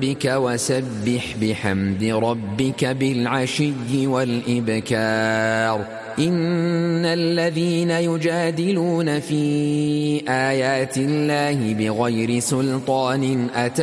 ربك وسبح بحمد ربك بالعشي والإبكار إن الذين يجادلون في آيات الله بغير سلطان